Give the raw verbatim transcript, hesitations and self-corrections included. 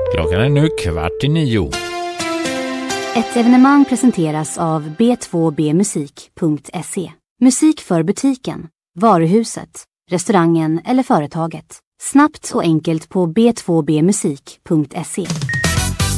Klockan är nu kvart i nio. Ett evenemang presenteras av b två b musik punkt se. Musik för butiken, varuhuset, restaurangen eller företaget. Snabbt och enkelt på b två b musik punkt se.